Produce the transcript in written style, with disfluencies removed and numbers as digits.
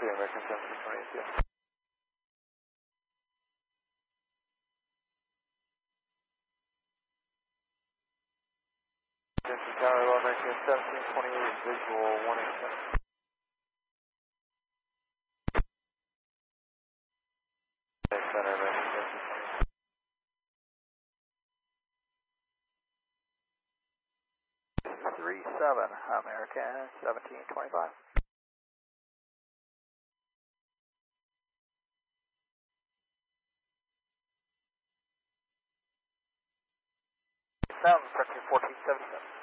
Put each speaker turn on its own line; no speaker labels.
American 1728, yeah. Houston Tower, American 1728, visual 187. Center, American 1728. 37, American 1725. Sound, Frontier 1477.